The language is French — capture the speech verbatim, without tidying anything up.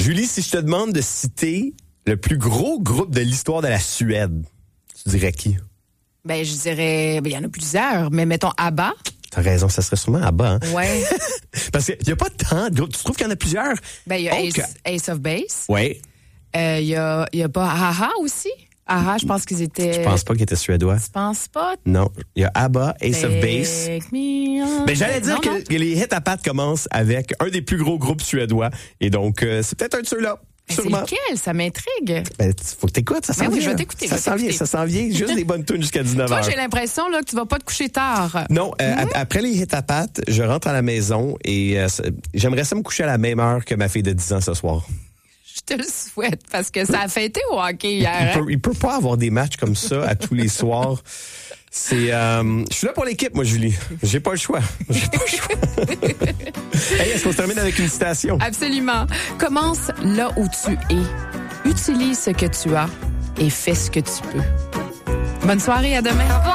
Julie, si je te demande de citer le plus gros groupe de l'histoire de la Suède, tu dirais qui? Ben, je dirais, ben, il y en a plusieurs, mais mettons ABBA. T'as raison, ça serait sûrement ABBA. Hein? Ouais. Parce qu'il n'y a pas tant de groupes. Tu trouves qu'il y en a plusieurs? Ben, il y a Oh, Ace, que... Ace of Base. Oui. Euh, il y a, il y a pas AHA aussi? AHA, je pense qu'ils étaient... Je pense pas qu'ils étaient suédois. Tu penses pas? Non. Il y a ABBA, Ace of Base. Mais j'allais dire non, que, non. que les hits à pattes commencent avec un des plus gros groupes suédois. Et donc, euh, c'est peut-être un de ceux-là. Mais c'est Sûrement. lequel? Ça m'intrigue. Ben, faut que t'écoutes, ça s'en Ben oui, vient. je vais t'écouter, Ça je vais s'en vient, t'écouter. ça s'en vient. Juste des bonnes tunes jusqu'à dix-neuf heures. Toi, j'ai l'impression là, que tu vas pas te coucher tard. Non, euh, Mm-hmm. ap- après les hits à pattes, je rentre à la maison et euh, j'aimerais ça me coucher à la même heure que ma fille de dix ans ce soir. Je te le souhaite parce que ça a fêté au hockey Il hier. peut, il peut pas avoir des matchs comme ça à tous les soirs. C'est, euh, je suis là pour l'équipe, moi, Julie. J'ai pas le choix. J'ai pas le choix. Hey, est-ce qu'on se termine avec une citation? Absolument. Commence là où tu es. Utilise ce que tu as et fais ce que tu peux. Bonne soirée, à demain.